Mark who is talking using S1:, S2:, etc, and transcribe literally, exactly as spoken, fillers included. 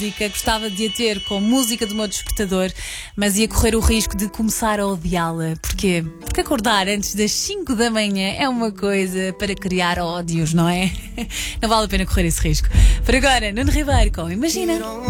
S1: música, gostava de a ter com música do meu despertador, mas ia correr o risco de começar a odiá-la. Porquê? Porque acordar antes das cinco da manhã é uma coisa para criar ódios, não é? Não vale a pena correr esse risco. Por agora, Nuno Ribeiro com Imagina.